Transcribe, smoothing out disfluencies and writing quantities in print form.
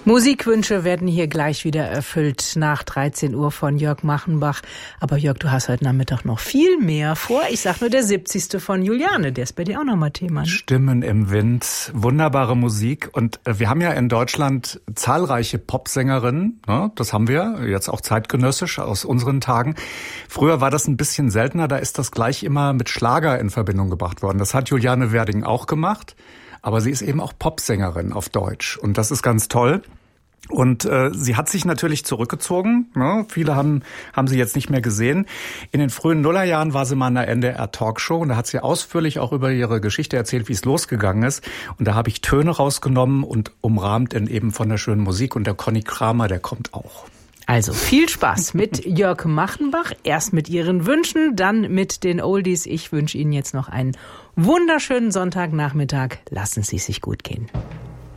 Musikwünsche werden hier gleich wieder erfüllt nach 13 Uhr von Jörg Machenbach. Aber Jörg, du hast heute Nachmittag noch viel mehr vor. Ich sag nur der 70. von Juliane, der ist bei dir auch nochmal Thema. Ne? Stimmen im Wind, wunderbare Musik. Und wir haben ja in Deutschland zahlreiche Popsängerinnen. Ne? Das haben wir jetzt auch zeitgenössisch aus unseren Tagen. Früher war das ein bisschen seltener, da ist das gleich immer mit Schlager in Verbindung gebracht worden. Das hat Juliane Werding auch gemacht. Aber sie ist eben auch Popsängerin auf Deutsch. Und das ist ganz toll. Und sie hat sich natürlich zurückgezogen. Ne? Viele haben sie jetzt nicht mehr gesehen. In den frühen Nullerjahren war sie mal in der NDR-Talkshow und da hat sie ausführlich auch über ihre Geschichte erzählt, wie es losgegangen ist. Und da habe ich Töne rausgenommen und umrahmt in eben von der schönen Musik. Und der Conny Kramer, der kommt auch. Also viel Spaß mit Jörg Machenbach. Erst mit Ihren Wünschen, dann mit den Oldies. Ich wünsche Ihnen jetzt noch einen wunderschönen Sonntagnachmittag. Lassen Sie es sich gut gehen.